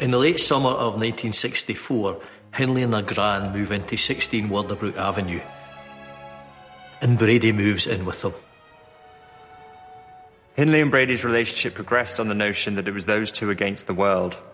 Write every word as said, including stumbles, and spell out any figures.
In the late summer of nineteen sixty-four, Hindley and Legrand move into sixteen Wilderbrook Avenue, and Brady moves in with them. Hindley and Brady's relationship progressed on the notion that it was those two against the world.